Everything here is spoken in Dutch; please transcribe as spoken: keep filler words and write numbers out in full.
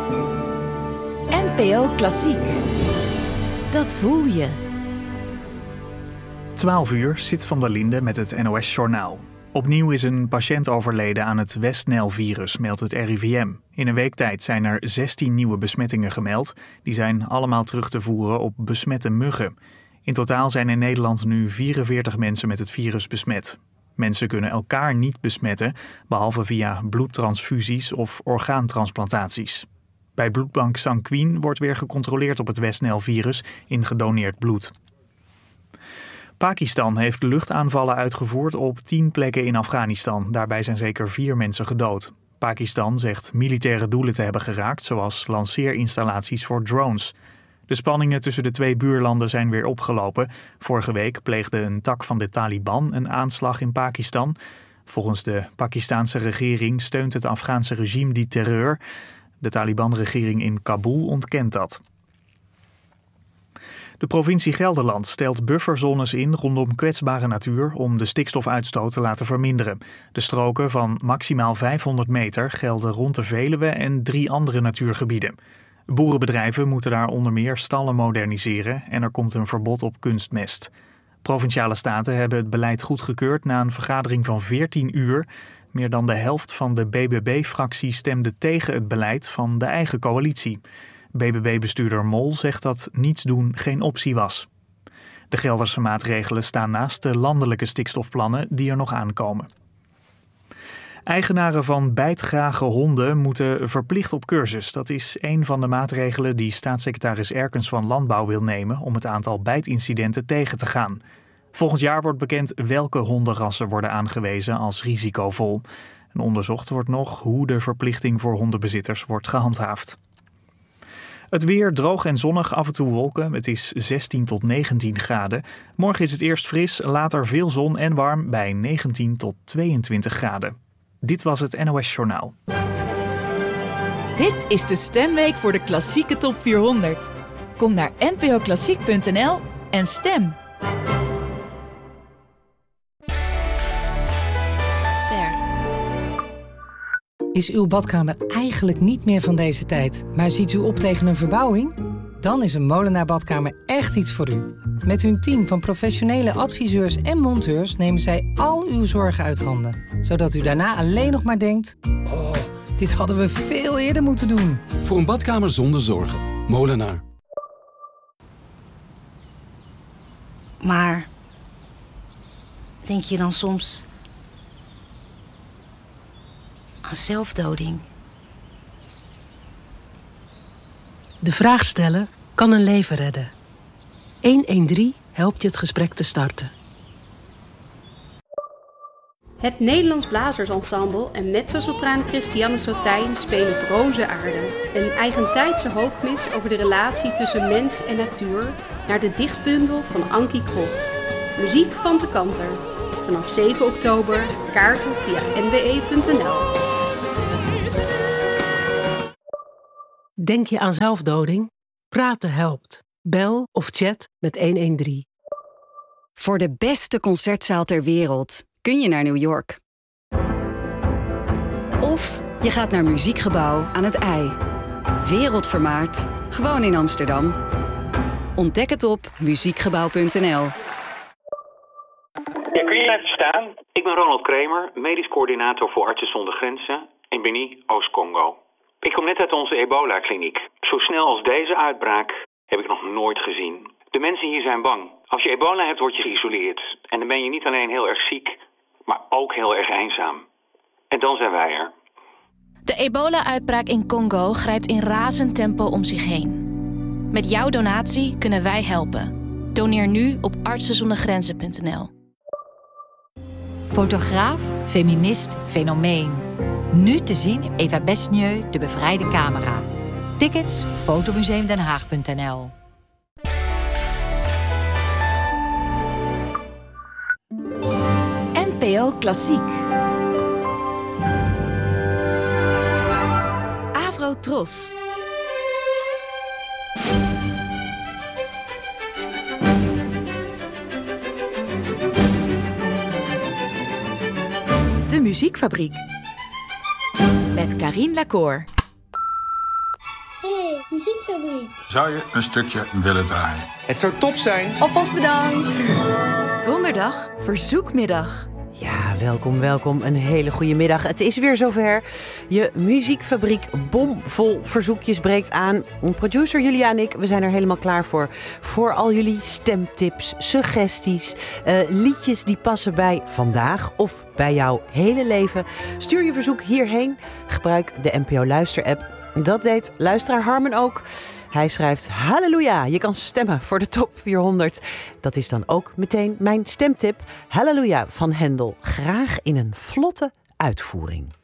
N P O Klassiek. Dat voel je. twaalf uur, Sit van der Linde met het N O S-journaal. Opnieuw is een patiënt overleden aan het West-Nijl-virus, meldt het R I V M. In een week tijd zijn er zestien nieuwe besmettingen gemeld. Die zijn allemaal terug te voeren op besmette muggen. In totaal zijn in Nederland nu vierenveertig mensen met het virus besmet. Mensen kunnen elkaar niet besmetten, behalve via bloedtransfusies of orgaantransplantaties. Bij bloedbank Sanquin wordt weer gecontroleerd op het West-Nijl-virus in gedoneerd bloed. Pakistan heeft luchtaanvallen uitgevoerd op tien plekken in Afghanistan. Daarbij zijn zeker vier mensen gedood. Pakistan zegt militaire doelen te hebben geraakt, zoals lanceerinstallaties voor drones. De spanningen tussen de twee buurlanden zijn weer opgelopen. Vorige week pleegde een tak van de Taliban een aanslag in Pakistan. Volgens de Pakistanse regering steunt het Afghaanse regime die terreur. De Taliban-regering in Kabul ontkent dat. De provincie Gelderland stelt bufferzones in rondom kwetsbare natuur om de stikstofuitstoot te laten verminderen. De stroken van maximaal vijfhonderd meter gelden rond de Veluwe en drie andere natuurgebieden. Boerenbedrijven moeten daar onder meer stallen moderniseren en er komt een verbod op kunstmest. Provinciale staten hebben het beleid goedgekeurd na een vergadering van veertien uur. Meer dan de helft van de B B B-fractie stemde tegen het beleid van de eigen coalitie. B B B-bestuurder Mol zegt dat niets doen geen optie was. De Gelderse maatregelen staan naast de landelijke stikstofplannen die er nog aankomen. Eigenaren van bijtgrage honden moeten verplicht op cursus. Dat is een van de maatregelen die staatssecretaris Erkens van Landbouw wil nemen om het aantal bijtincidenten tegen te gaan. Volgend jaar wordt bekend welke hondenrassen worden aangewezen als risicovol. En onderzocht wordt nog hoe de verplichting voor hondenbezitters wordt gehandhaafd. Het weer droog en zonnig, af en toe wolken. Het is zestien tot negentien graden. Morgen is het eerst fris, later veel zon en warm bij negentien tot tweeëntwintig graden. Dit was het N O S-journaal. Dit is de stemweek voor de klassieke top vierhonderd. Kom naar n p o klassiek punt n l en stem. Ster. Is uw badkamer eigenlijk niet meer van deze tijd, maar ziet u op tegen een verbouwing? Dan is een Molenaar Badkamer echt iets voor u. Met hun team van professionele adviseurs en monteurs nemen zij al uw zorgen uit handen. Zodat u daarna alleen nog maar denkt: oh, dit hadden we veel eerder moeten doen. Voor een badkamer zonder zorgen. Molenaar. Maar denk je dan soms aan zelfdoding? De vraag stellen kan een leven redden. honderddertien helpt je het gesprek te starten. Het Nederlands Blazersensemble en mezzosopraan Christiane Sotijn spelen Broze Aarde. Een eigentijdse hoogmis over de relatie tussen mens en natuur naar de dichtbundel van Ankie Krog. Muziek van de Kanter. Vanaf zeven oktober, kaarten via n b e punt n l. Denk je aan zelfdoding? Praten helpt. Bel of chat met honderddertien. Voor de beste concertzaal ter wereld kun je naar New York. Of je gaat naar Muziekgebouw aan het IJ. Wereldvermaard, gewoon in Amsterdam. Ontdek het op muziekgebouw punt n l. Ja, kun je even staan? Ik ben Ronald Kremer, medisch coördinator voor Artsen zonder Grenzen in Beni, Oost-Congo. Ik kom net uit onze ebola-kliniek. Zo snel als deze uitbraak heb ik nog nooit gezien. De mensen hier zijn bang. Als je ebola hebt, word je geïsoleerd. En dan ben je niet alleen heel erg ziek, maar ook heel erg eenzaam. En dan zijn wij er. De ebola-uitbraak in Congo grijpt in razend tempo om zich heen. Met jouw donatie kunnen wij helpen. Doneer nu op artsen zonder grenzen punt n l. Fotograaf, feminist, fenomeen. Nu te zien in Eva Besnieu, De Bevrijde Camera. Tickets fotomuseum den haag punt n l. N P O Klassiek. Avrotros. De Muziekfabriek. Met Carine Lacour. Muziekfabriek. Zou je een stukje willen draaien? Het zou top zijn. Alvast bedankt. Donderdag, verzoekmiddag. Ja, welkom, welkom. Een hele goede middag. Het is weer zover. Je muziekfabriek bomvol verzoekjes breekt aan. Producer Julia en ik, we zijn er helemaal klaar voor. Voor al jullie stemtips, suggesties, uh, liedjes die passen bij vandaag of bij jouw hele leven. Stuur je verzoek hierheen. Gebruik de N P O Luister-app. Dat deed luisteraar Harmen ook. Hij schrijft, halleluja, je kan stemmen voor de top vierhonderd. Dat is dan ook meteen mijn stemtip. Halleluja van Hendel. Graag in een vlotte uitvoering.